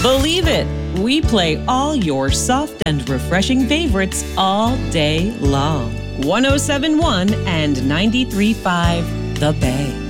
Believe it, we play all your soft and refreshing favorites all day long. 1071 and 93.5 The Bay.